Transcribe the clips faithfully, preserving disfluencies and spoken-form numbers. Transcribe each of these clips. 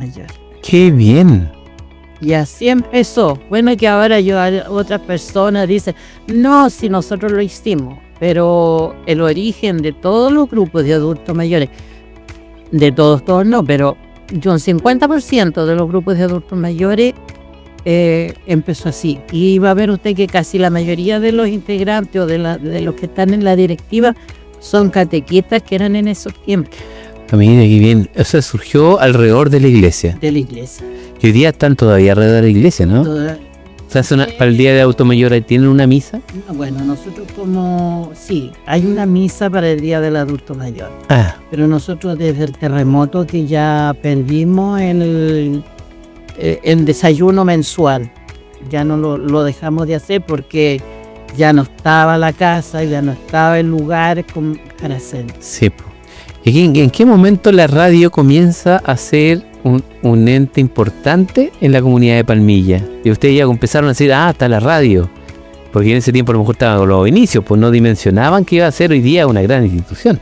mayores. ¡Qué bien! Y así empezó. Bueno, que ahora yo otras personas dicen, no, si nosotros lo hicimos, pero el origen de todos los grupos de adultos mayores, de todos, todos no, pero yo un cincuenta por ciento de los grupos de adultos mayores eh, empezó así. Y va a ver usted que casi la mayoría de los integrantes o de, la, de los que están en la directiva son catequistas que eran en esos tiempos. Ah, mira, qué bien. O sea, surgió alrededor de la iglesia. De la iglesia. Y hoy día están todavía alrededor de la iglesia, ¿no? Toda, o sea, una, para el día de adulto mayor, ¿tienen una misa? Bueno, nosotros como... Sí, hay una misa para el día del adulto mayor. Ah. Pero nosotros desde el terremoto que ya perdimos el, el desayuno mensual. Ya no lo, lo dejamos de hacer porque ya no estaba la casa, ya no estaba el lugar con, para hacer. Sí, pues. ¿En, ¿En qué momento la radio comienza a ser un, un ente importante en la comunidad de Palmilla? Y ustedes ya empezaron a decir, ah, está la radio. Porque en ese tiempo a lo mejor estaban los inicios, pues no dimensionaban que iba a ser hoy día una gran institución.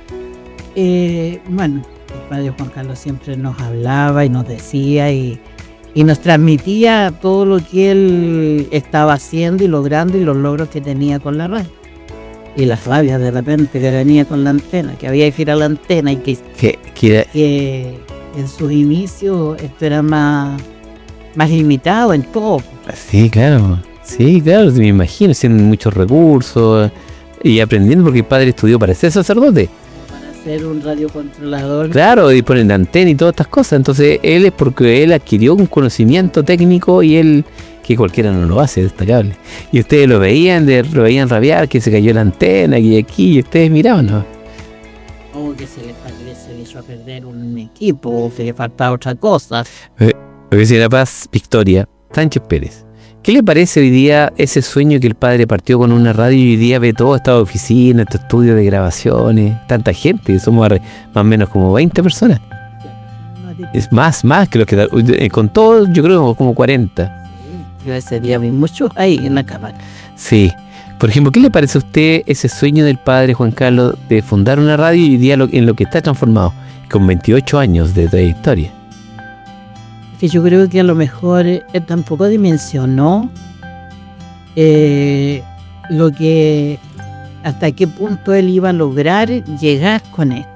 Eh, bueno, el padre Juan Carlos siempre nos hablaba y nos decía y, y nos transmitía todo lo que él estaba haciendo y logrando y los logros que tenía con la radio. Y las rabias de repente que venía con la antena, que había que ir a la antena y que, que, que, que en sus inicios esto era más, más limitado en todo. Sí, claro, sí, claro, me imagino, siendo muchos recursos y aprendiendo porque el padre estudió para ser sacerdote. Para ser un radiocontrolador. Claro, y ponen la antena y todas estas cosas, entonces él es porque él adquirió un conocimiento técnico y él... que cualquiera no lo hace, destacable. Y ustedes lo veían, de, lo veían rabiar, que se cayó la antena, que aquí, y ustedes miraban, ¿no? O que se le, se le hizo a perder un equipo, o que le faltaba otra cosa. Eh, Señora Paz Victoria Sánchez Pérez, ¿qué le parece hoy día ese sueño que el padre partió con una radio y hoy día ve todo esta oficina, este estudio de grabaciones, tanta gente, somos más o menos como veinte personas? Es más, más que los que, con todo, yo creo como cuarenta. Yo ese día vi mucho ahí en la cámara. Sí. Por ejemplo, ¿qué le parece a usted ese sueño del padre Juan Carlos de fundar una radio y hoy día lo, en lo que está transformado con veintiocho años de trayectoria? Que yo creo que a lo mejor él tampoco dimensionó eh, lo que hasta qué punto él iba a lograr llegar con esto.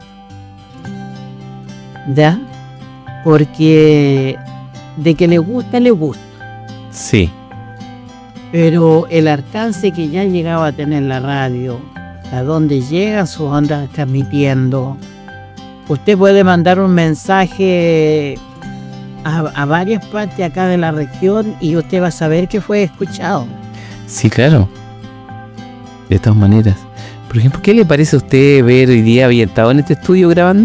¿Ya? Porque de que le gusta, le gusta. Sí. Pero el alcance que ya llegaba a tener la radio, a donde llegan sus ondas transmitiendo, usted puede mandar un mensaje a, a varias partes acá de la región y usted va a saber que fue escuchado. Sí, claro. De todas maneras. Por ejemplo, ¿qué le parece a usted ver hoy día había estado en este estudio grabando?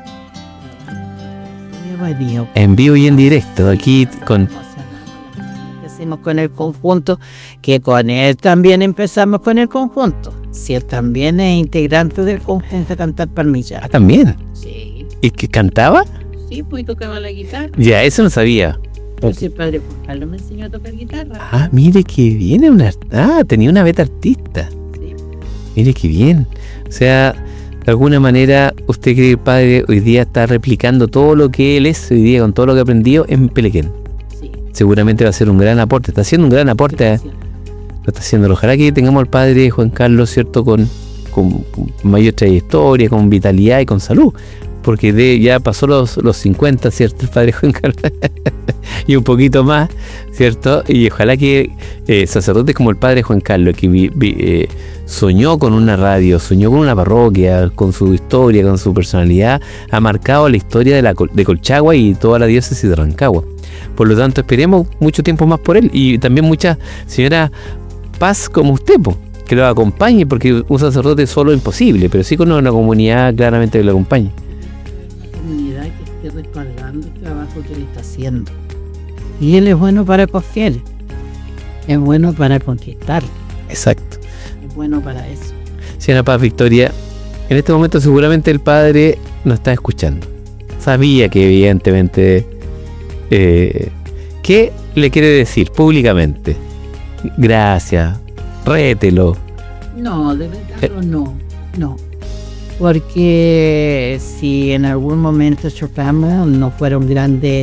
En vivo y en directo, aquí con... Hacemos con el conjunto, que con él también empezamos con el conjunto. Si él también es integrante del conjunto Cantar Palmilla. Ah, ¿también? Sí. ¿Y que cantaba? Sí, pues tocaba la guitarra. Ya, eso no sabía. Pues el padre Juan Carlos me enseñó a tocar guitarra. Ah, mire que bien, una, ah, tenía una beta artista. Sí. Mire que bien. O sea, de alguna manera, usted cree que el padre hoy día está replicando todo lo que él es hoy día con todo lo que ha aprendido en Pelequén. Sí. Seguramente va a ser un gran aporte. Está haciendo un gran aporte. ¿Eh? Lo está haciendo. Ojalá que tengamos al padre Juan Carlos, ¿cierto? Con, con, con mayor trayectoria, con vitalidad y con salud. Porque de, ya pasó los, los cincuenta, ¿cierto? El padre Juan Carlos. Y un poquito más, ¿cierto? Y ojalá que eh, sacerdotes como el padre Juan Carlos, que vi, vi, eh, soñó con una radio, soñó con una parroquia, con su historia, con su personalidad, ha marcado la historia de, la, de Colchagua y toda la diócesis de Rancagua. Por lo tanto, esperemos mucho tiempo más por él. Y también mucha señora Paz como usted, po, que lo acompañe, porque un sacerdote solo es imposible, pero sí con una comunidad claramente que lo acompañe. Comunidad que esté respaldando el trabajo que él está haciendo. Y él es bueno para coger, es bueno para conquistar. Exacto. Es bueno para eso. Señora Paz Victoria, en este momento seguramente el padre nos está escuchando. Sabía que evidentemente... Eh, ¿qué le quiere decir públicamente? Gracias, rételo. No, de verdad no, no. Porque si en algún momento chocamos, no fueron grandes